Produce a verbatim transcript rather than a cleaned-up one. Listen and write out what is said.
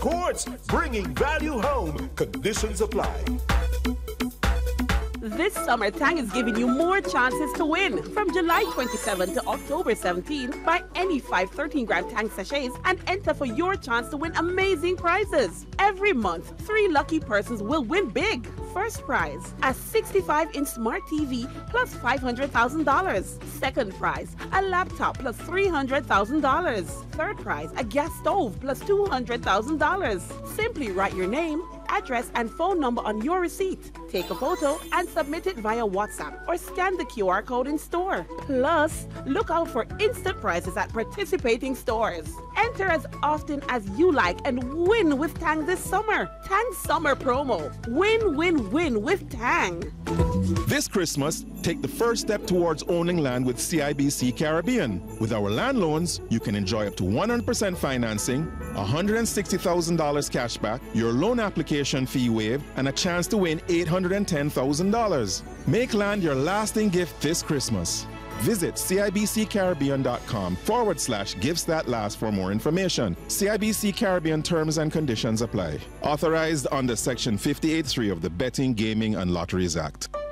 courts, bringing value home. Conditions apply. This summer, Tang is giving you more chances to win. From July twenty-seventh to October seventeenth, buy any five thirteen gram Tang sachets and enter for your chance to win amazing prizes. Every month, three lucky persons will win big. First prize, a sixty-five inch smart T V plus five hundred thousand dollars. Second prize, a laptop plus three hundred thousand dollars. Third prize, a gas stove plus two hundred thousand dollars. Simply write your name, address, and phone number on your receipt. Take a photo and submit it via WhatsApp or scan the Q R code in store. Plus, look out for instant prizes at participating stores. Enter as often as you like and win with Tang this summer. Tang Summer Promo. Win, win, win with Tang. This Christmas, take the first step towards owning land with C I B C Caribbean. With our land loans, you can enjoy up to one hundred percent financing, one hundred sixty thousand dollars cash back, your loan application fee waived, and a chance to win eight hundred ten thousand dollars. Make land your lasting gift this Christmas. Visit cibccaribbean.com forward slash gifts that last for more information. C I B C Caribbean terms and conditions apply. Authorized under Section fifty-eight point three of the Betting, Gaming, and Lotteries Act.